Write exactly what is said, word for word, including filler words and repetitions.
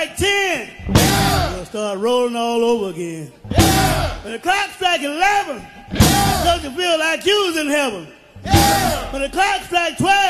strike ten, yeah. You'll start rolling all over again. Yeah. When the clock strike eleven, yeah. Don't you feel like you was in heaven? Yeah. When the clock strike twelve,